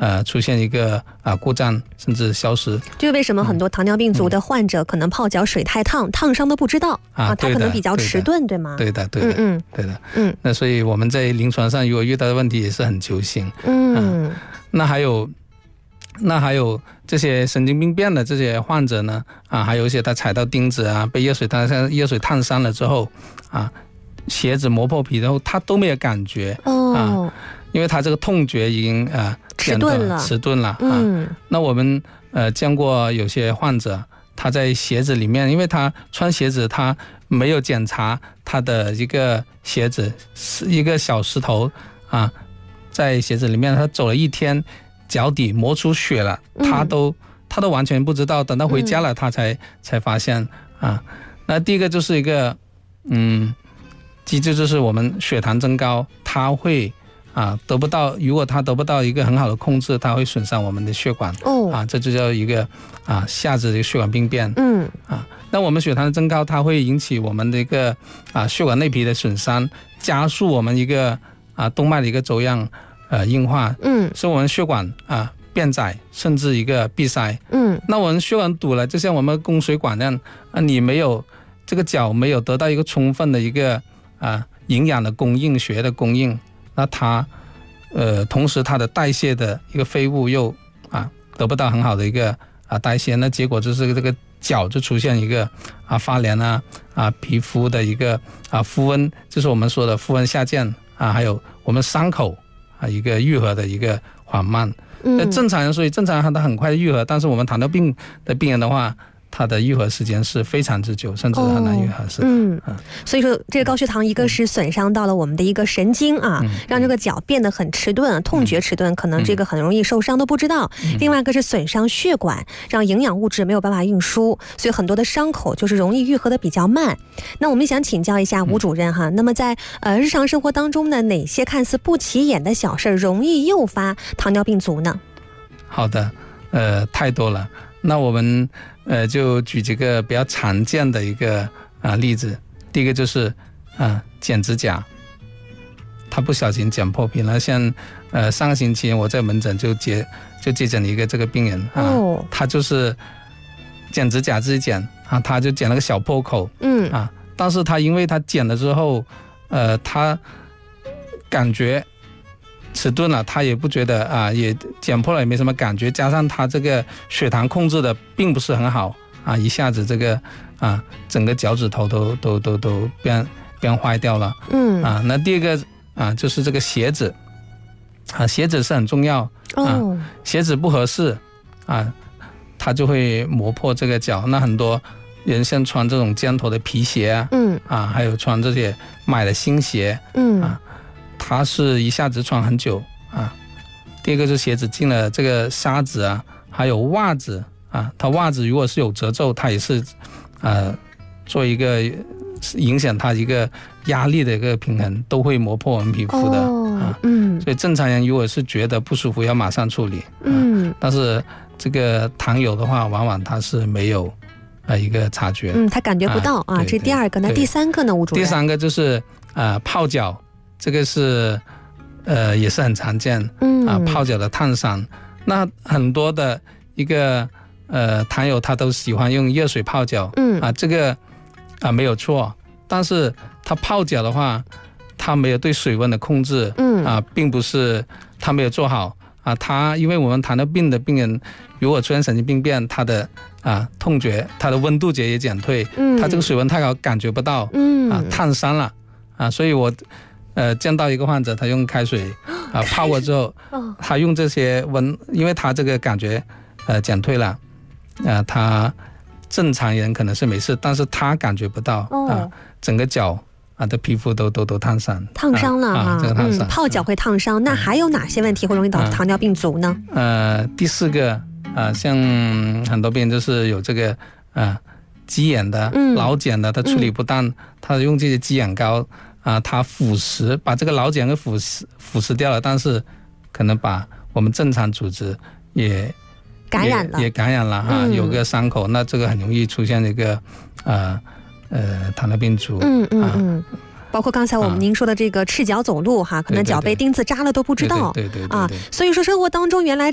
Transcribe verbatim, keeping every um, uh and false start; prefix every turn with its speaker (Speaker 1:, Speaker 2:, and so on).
Speaker 1: 呃出现一个啊故障甚至消失。
Speaker 2: 这为什么很多糖尿病足的患者可能泡脚水太烫，烫伤都不知道啊？他可能比较迟钝，对吗？
Speaker 1: 对的，对的，嗯对的，嗯。那所以我们在临床上如果遇到的问题也是很揪心，嗯。那还有。那还有这些神经病变的这些患者呢，啊，还有一些他踩到钉子啊，被热水烫热水烫伤了之后，啊，鞋子磨破皮之后，他都没有感觉，哦，啊，因为他这个痛觉已经啊
Speaker 2: 迟钝了，
Speaker 1: 迟钝了，嗯，啊，那我们呃见过有些患者，他在鞋子里面，因为他穿鞋子，他没有检查他的一个鞋子是一个小石头啊，在鞋子里面，他走了一天。脚底磨出血了，他都、嗯、他都完全不知道，等到回家了，他才、嗯、才发现啊。那第一个就是一个嗯机制，就是我们血糖增高，它会啊得不到，如果它得不到一个很好的控制，它会损伤我们的血管，哦，啊，这就叫一个啊下肢的血管病变，嗯啊。那我们血糖的增高，它会引起我们的一个啊血管内皮的损伤，加速我们一个啊动脉的一个走样。呃，硬化，嗯，使我们血管啊变窄，甚至一个闭塞，嗯，那我们血管堵了，就像我们供水管那样，啊，你没有这个脚没有得到一个充分的一个啊营养的供应、血液的供应，那它呃，同时它的代谢的一个废物又啊得不到很好的一个啊代谢，那结果就是这个脚就出现一个啊发炎啊啊皮肤的一个啊肤温，就是我们说的肤温下降啊，还有我们伤口。啊，一个愈合的一个缓慢，那、嗯、正常人，所以正常人他很快愈合，但是我们糖尿病的病人的话，它的愈合时间是非常之久，甚至很难愈合。是、哦、嗯, 嗯，
Speaker 2: 所以说这个高血糖一个是损伤到了我们的一个神经啊，嗯、让这个脚变得很迟钝，痛觉迟钝，嗯、可能这个很容易受伤都不知道。嗯、另外一个是损伤血管，让营养物质没有办法运输，所以很多的伤口就是容易愈合的比较慢。那我们想请教一下吴主任哈，嗯、那么在呃日常生活当中呢，哪些看似不起眼的小事容易诱发糖尿病足呢？
Speaker 1: 好的，呃，太多了。那我们呃就举几个比较常见的一个啊例子。第一个就是啊剪指甲，他不小心剪破皮了。像呃上个星期我在门诊就接就接诊了一个这个病人啊，哦、他就是剪指甲自己剪啊，他就剪了个小破口，嗯啊，但是他因为他剪了之后，呃他感觉。迟钝了，他也不觉得啊，也剪破了也没什么感觉，加上他这个血糖控制的并不是很好啊，一下子这个啊整个脚趾头都都都都变变坏掉了，嗯啊，那第二个啊就是这个鞋子啊，鞋子是很重要啊，哦、鞋子不合适啊，它就会磨破这个脚。那很多人像穿这种尖头的皮鞋啊，嗯啊，还有穿这些买的新鞋，嗯啊。它是一下子穿很久啊。第二个是鞋子进了这个沙子啊，还有袜子啊，它袜子如果是有褶皱，它也是呃做一个影响它一个压力的一个平衡，都会磨破我们皮肤的、哦、啊。嗯，所以正常人如果是觉得不舒服，要马上处理。嗯，啊、但是这个糖友的话，往往他是没有呃一个察觉，
Speaker 2: 嗯，他感觉不到 啊, 啊。这是第二个，那第三个呢，吴主任？
Speaker 1: 第三个就是呃泡脚。这个是，呃，也是很常见，嗯啊，泡脚的烫伤。那很多的一个呃糖友他都喜欢用热水泡脚，嗯啊，这个啊没有错。但是他泡脚的话，他没有对水温的控制，嗯啊，并不是他没有做好啊。他因为我们糖尿病的病人，如果出现神经病变，他的啊痛觉、他的温度觉也减退，嗯，他这个水温太高感觉不到，嗯啊烫伤了啊，所以我。呃，见到一个患者，他用开水啊泡过之后，他用这些温，因为他这个感觉呃减退了，呃，他正常人可能是没事，但是他感觉不到啊、呃，整个脚啊的皮肤都都都烫伤，
Speaker 2: 烫伤了啊，这个烫伤、嗯，泡脚会烫伤。那还有哪些问题会容易导致糖尿病足呢？
Speaker 1: 呃，第四个啊、呃，像很多病人就是有这个啊、呃、鸡眼的、嗯、老茧的，他处理不当，嗯、他用这些鸡眼膏。啊，它腐蚀，把这个老茧给腐蚀腐蚀掉了，但是可能把我们正常组织也
Speaker 2: 感染了，
Speaker 1: 也, 也感染了哈、嗯，有个伤口，那这个很容易出现一个呃呃糖尿病足，嗯嗯嗯。啊
Speaker 2: 包括刚才我们您说的这个赤脚走路哈，可能脚被钉子扎了都不知道，
Speaker 1: 对对对
Speaker 2: 啊，所以说生活当中原来